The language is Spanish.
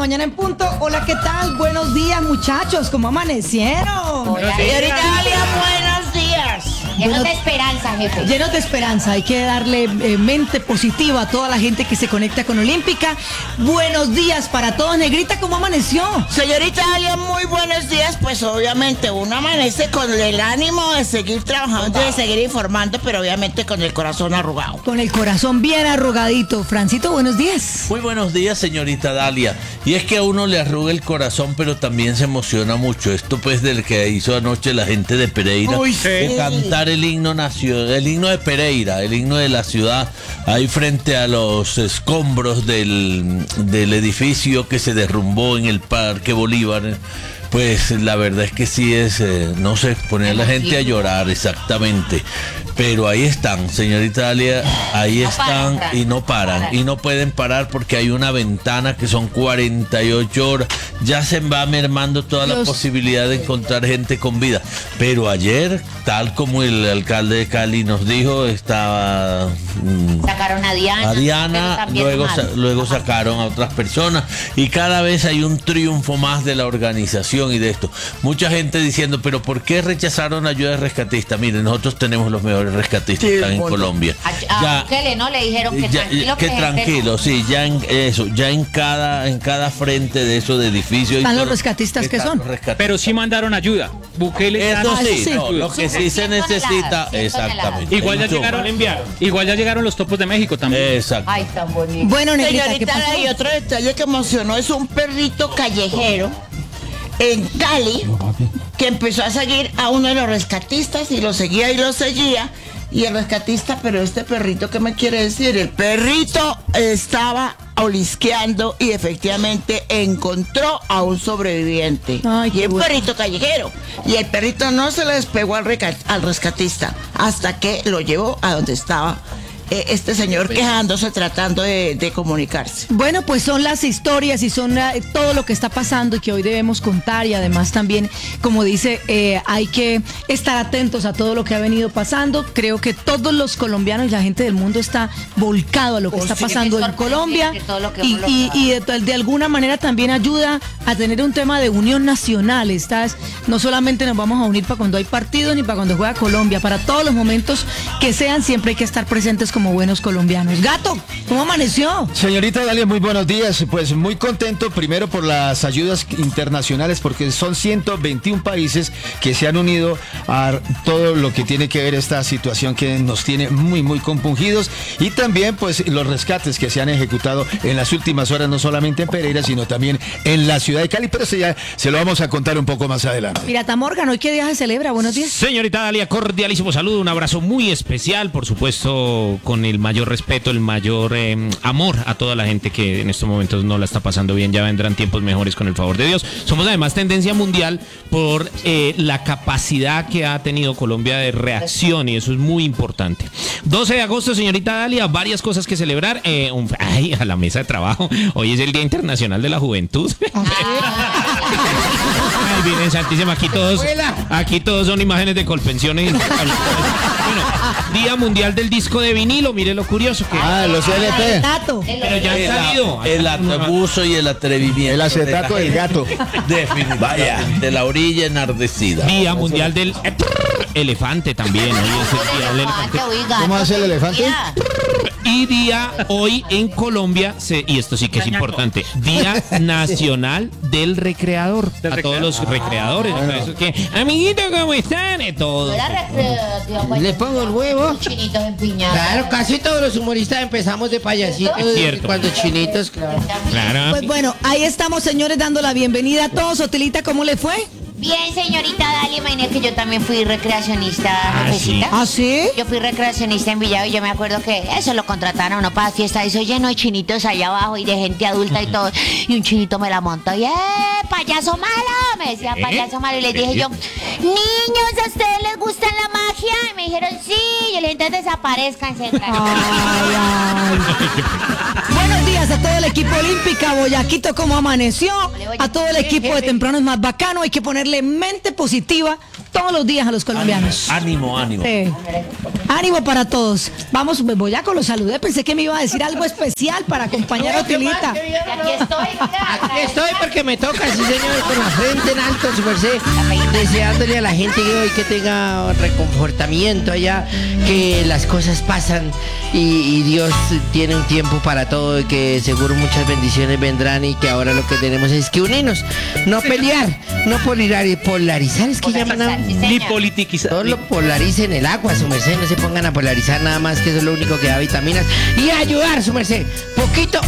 mañana en punto. Hola, ¿qué tal? Buenos días, muchachos. ¿Cómo amanecieron? Hola, señorita Dalia, buenos días. Llenos de esperanza, jefe. Llenos de esperanza. Hay que darle mente positiva a toda la gente que se conecta con Olímpica. Buenos días para todos. Negrita, ¿cómo amaneció? Señorita Dalia, muy buenos días. Pues obviamente uno amanece con el ánimo de seguir trabajando, de seguir informando, pero obviamente con el corazón arrugado. Con el corazón bien arrugadito. Francito, buenos días. Muy buenos días, señorita Dalia. Y es que a uno le arruga el corazón, pero también se emociona mucho. Esto pues del que hizo anoche la gente de Pereira. Uy, sí. De cantar el himno nacional, el himno de Pereira, el himno de la ciudad, ahí frente a los escombros del edificio que se derrumbó en el Parque Bolívar. Pues la verdad es que sí es, no sé, poner a la gente a llorar exactamente. Pero ahí están, señorita Dalia, ahí están y no paran. Y no pueden parar porque hay una ventana que son 48 horas. Ya se va mermando toda la posibilidad de encontrar gente con vida. Pero ayer, tal como el alcalde de Cali nos dijo, estaba... Sacaron a Diana. A Diana, luego sacaron a otras personas. Y cada vez hay un triunfo más de la organización y de esto. Mucha gente diciendo, pero ¿por qué rechazaron ayuda de rescatista? Miren, nosotros tenemos los mejores rescatistas en Colombia. A Bukele, ¿no? Le dijeron que tranquilo. Que tranquilo, sí, ya en cada frente de esos edificios. Están los rescatistas que son. Pero sí mandaron ayuda. Bukele. Eso sí, sí. no, lo que sí se necesita, exactamente. Igual ya llegaron los topos de México también. Exacto. Ay, tan bonito. Bueno, Negrita, ¿qué señorita, pasó? y otro detalle que emocionó es un perrito callejero en Cali que empezó a seguir a uno de los rescatistas y lo seguía. Y el rescatista, pero este perrito, ¿qué me quiere decir? El perrito estaba olisqueando y efectivamente encontró a un sobreviviente. Ay, y qué un bueno. perrito callejero. Y el perrito no se le despegó al rescatista hasta que lo llevó a donde estaba este señor quejándose, tratando de comunicarse. Bueno, pues son las historias y son todo lo que está pasando y que hoy debemos contar, y además también, como dice, hay que estar atentos a todo lo que ha venido pasando. Creo que todos los colombianos y la gente del mundo está volcado a lo que está pasando en Colombia, y de alguna manera también ayuda a tener un tema de unión nacional. No solamente nos vamos a unir para cuando hay partidos ni para cuando juega Colombia, para todos los momentos que sean, siempre hay que estar presentes como buenos colombianos. Gato, ¿cómo amaneció? Señorita Dalia, muy buenos días. Pues muy contento primero por las ayudas internacionales, porque son 121 países que se han unido a todo lo que tiene que ver esta situación que nos tiene muy, muy compungidos, y también pues los rescates que se han ejecutado en las últimas horas, no solamente en Pereira, sino también en la ciudad de Cali, pero eso ya se lo vamos a contar un poco más adelante. Pirata Morgan, ¿hoy qué día se celebra? Buenos días. Señorita Dalia, cordialísimo saludo, un abrazo muy especial, por supuesto, con el mayor respeto, el mayor amor a toda la gente que en estos momentos no la está pasando bien. Ya vendrán tiempos mejores con el favor de Dios. Somos además tendencia mundial por la capacidad que ha tenido Colombia de reacción, y eso es muy importante. 12 de agosto, señorita Dalia, varias cosas que celebrar. A la mesa de trabajo. Hoy es el Día Internacional de la Juventud. Ay, Virgen Santísima, aquí todos son imágenes de Colpensiones. Bueno, Día Mundial del Disco de vinilo, mire lo curioso que Los LP. Tato. pero ya han salido. El abuso y el atrevimiento. El acetato del gato. Definitivamente, la orilla enardecida. Día Mundial del Elefante también. Hoy es el Día del Elefante. ¿Cómo hace el elefante? Y día hoy en Colombia, y esto sí que es importante, Día Nacional del Recreador. A todos los recreadores. Eso que, amiguito, ¿cómo están? Todos. Le pongo el huevo. Chinitos empiñados. Claro, casi todos los humoristas empezamos de payasitos. Cierto. Cuando chinitos, claro. Claro. Pues bueno, ahí estamos, señores, dando la bienvenida a todos. Otelita, ¿cómo le fue? Bien, señorita Dalia, imagínate que yo también fui recreacionista, jefecita. ¿Ah, sí? Yo fui recreacionista en Villado y yo me acuerdo que eso lo contrataron a uno para fiesta, eso lleno de chinitos allá abajo y de gente adulta y todo. Y un chinito me la montó y payaso malo, me decía payaso malo. Y les dije yo, niños, ¿a ustedes les gusta la magia? Y me dijeron, sí. Y yo les dije, entonces desaparezcanse. Buenos días a todo el equipo Olímpica, Boyaquito, ¿cómo amaneció? A todo el equipo de Temprano es Más Bacano. Hay que ponerle mente positiva todos los días a los colombianos. Ánimo, ánimo. Sí. Ánimo para todos. Vamos, voy a con los saludos. Pensé que me iba a decir algo especial para acompañar a Otilita. Aquí estoy porque me toca, sí señor, con la frente en alto, su merced, deseándole a la gente que hoy que tenga reconfortamiento allá, que las cosas pasan y Dios tiene un tiempo para todo y que seguro muchas bendiciones vendrán y que ahora lo que tenemos es que unirnos, no pelear, no polarizar, es que llaman a... Ni politiquizar. No lo polaricen el agua, su merced, no se pongan a polarizar nada más, que eso es lo único que da vitaminas y ayudar, su merced, poquito